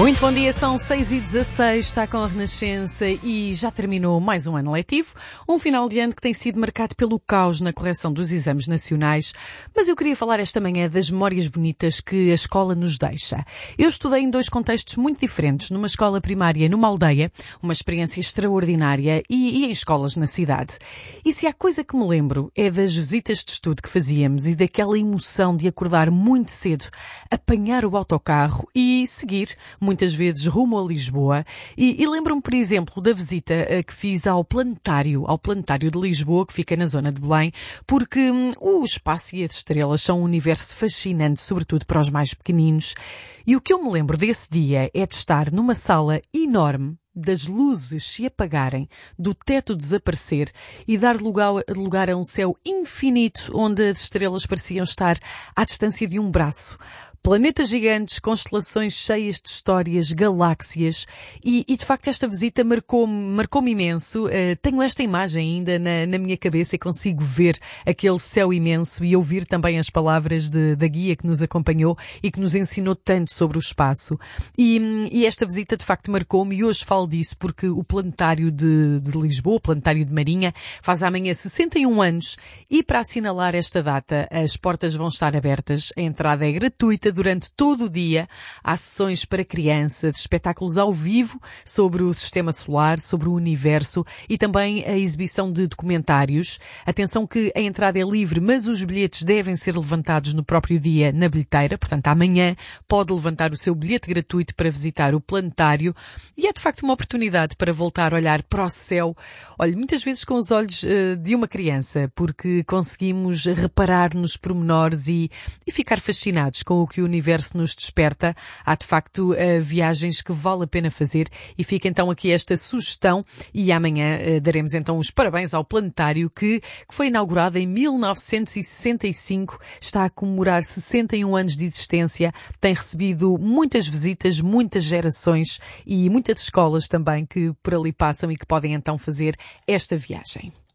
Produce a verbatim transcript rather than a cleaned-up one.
Muito bom dia, são seis e dezasseis, está com a Renascença e já terminou mais um ano letivo, um final de ano que tem sido marcado pelo caos na correção dos exames nacionais, mas eu queria falar esta manhã das memórias bonitas que a escola nos deixa. Eu estudei em dois contextos muito diferentes, numa escola primária numa aldeia, uma experiência extraordinária, e, e em escolas na cidade. E se há coisa que me lembro é das visitas de estudo que fazíamos e daquela emoção de acordar muito cedo, apanhar o autocarro e seguir muitas vezes rumo a Lisboa, e, e lembro-me, por exemplo, da visita uh, que fiz ao planetário, ao planetário de Lisboa, que fica na zona de Belém, porque hum, o espaço e as estrelas são um universo fascinante, sobretudo para os mais pequeninos. E o que eu me lembro desse dia é de estar numa sala enorme, das luzes se apagarem, do teto desaparecer e dar lugar, lugar a um céu infinito onde as estrelas pareciam estar à distância de um braço. Planetas gigantes, constelações cheias de histórias, galáxias, e, e de facto esta visita marcou-me, marcou-me imenso. Uh, tenho esta imagem ainda na, na minha cabeça e consigo ver aquele céu imenso e ouvir também as palavras de, da guia que nos acompanhou e que nos ensinou tanto sobre o espaço. E, e esta visita de facto marcou-me, e hoje falo disso porque o planetário de, de Lisboa, o planetário de Marinha, faz amanhã sessenta e um anos, e para assinalar esta data as portas vão estar abertas, a entrada é gratuita durante todo o dia. Há sessões para crianças, espetáculos ao vivo sobre o sistema solar, sobre o universo, e também a exibição de documentários. Atenção que a entrada é livre, mas os bilhetes devem ser levantados no próprio dia na bilheteira, portanto amanhã pode levantar o seu bilhete gratuito para visitar o planetário, e é de facto uma oportunidade para voltar a olhar para o céu, olha, muitas vezes com os olhos uh, de uma criança, porque conseguimos reparar nos pormenores e, e ficar fascinados com o que o universo nos desperta. Há de facto uh, viagens que vale a pena fazer, e fica então aqui esta sugestão, e amanhã uh, daremos então os parabéns ao planetário que, que foi inaugurado em mil novecentos e sessenta e cinco, está a comemorar sessenta e um anos de existência, tem recebido muitas visitas, muitas gerações e muitas escolas também que por ali passam e que podem então fazer esta viagem.